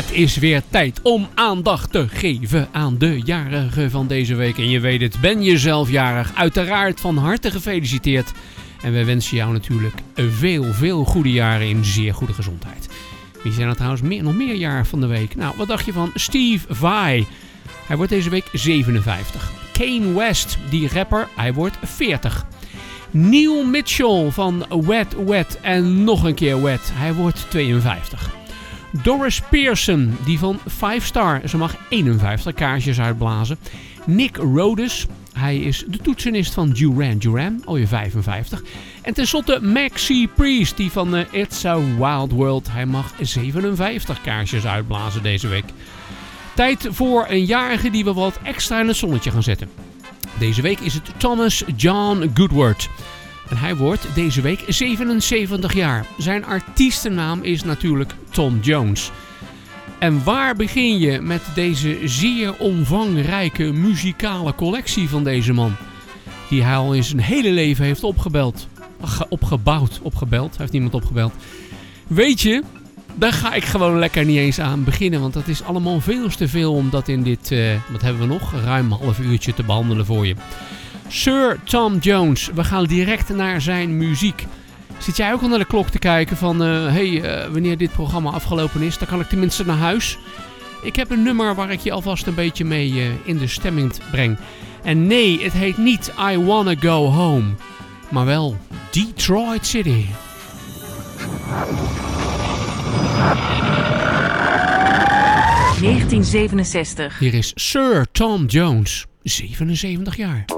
Het is weer tijd om aandacht te geven aan de jarigen van deze week. En je weet het, ben je zelf jarig? Uiteraard van harte gefeliciteerd. En wij wensen jou natuurlijk veel goede jaren in zeer goede gezondheid. Wie zijn er trouwens nog meer jarig van de week? Nou, wat dacht je van Steve Vai? Hij wordt deze week 57. Kanye West, die rapper, hij wordt 40. Neil Mitchell van Wet en nog een keer Wet. Hij wordt 52. Doris Pearson, die van 5 Star. Ze mag 51 kaarsjes uitblazen. Nick Rhodes, hij is de toetsenist van Duran Duran, alweer 55. En tenslotte Maxi Priest, die van It's a Wild World. Hij mag 57 kaarsjes uitblazen deze week. Tijd voor een jarige die we wat extra in het zonnetje gaan zetten. Deze week is het Thomas John Goodward. En hij wordt deze week 77 jaar. Zijn artiestennaam is natuurlijk Tom Jones. En waar begin je met deze zeer omvangrijke muzikale collectie van deze man? Die hij al in zijn hele leven heeft opgebouwd. Hij heeft niemand opgebeld. Weet je, daar ga ik gewoon lekker niet eens aan beginnen. Want dat is allemaal veel te veel om dat in dit, wat hebben we nog, ruim een half uurtje te behandelen voor je. Sir Tom Jones, we gaan direct naar zijn muziek. Zit jij ook al naar de klok te kijken van, wanneer dit programma afgelopen is? Dan kan ik tenminste naar huis. Ik heb een nummer waar ik je alvast een beetje mee in de stemming breng. En nee, het heet niet I Wanna Go Home, maar wel Detroit City. ...1967. Hier is Sir Tom Jones, 77 jaar.